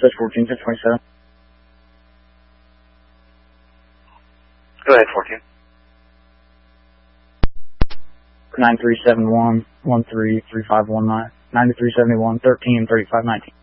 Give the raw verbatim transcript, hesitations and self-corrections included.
Switch fourteen, six twenty-seven. Go ahead, fourteen. nine three seven one, one three three five one nine. nine three seven one, thirteen thirty-five nineteen.